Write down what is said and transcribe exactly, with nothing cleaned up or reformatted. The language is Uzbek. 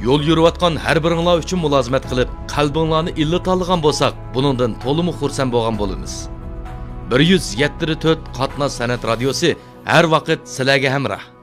yo'l yurayotgan har biringlar uchun mulozimat qilib, qalbinglarni illit olgan bo'lsak, buningdan to'liq xursand bo'lgan bo'lamiz. bir yuz yetmish to'rt Qatnaz san'at radiosi har vaqt sizlarga hamroh.